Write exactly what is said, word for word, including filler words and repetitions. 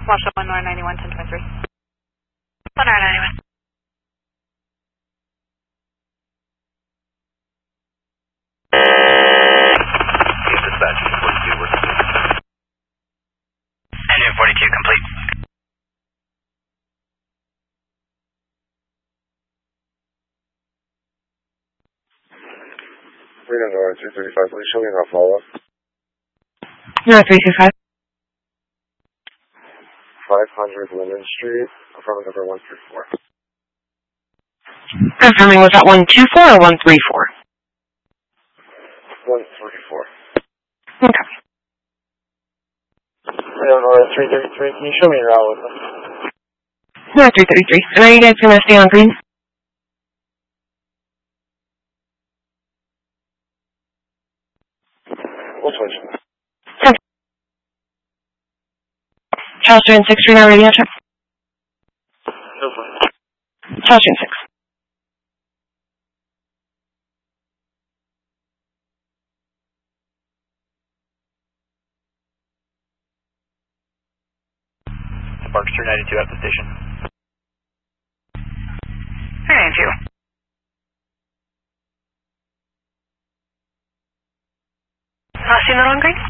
Washoe one nine ninety-one, ten twenty-three. one nine ninety-one. Dispatch, forty-two, working. Engine forty-two complete. Freedom North three thirty-five, please show me how follow-up. No, three two five. five hundred Linden Street, affirmative number one three four. Confirming, was that one two four or one three four? one three four. Okay. Freedom North three thirty-three, can you show me your route with them? No, three thirty-three. And are you guys going to stay on green? We'll switch. Okay. Charles Street six three nine radio check. No problem. Charles Street six. Sparks three ninety-two at the station. three ninety-two. Last unit on green?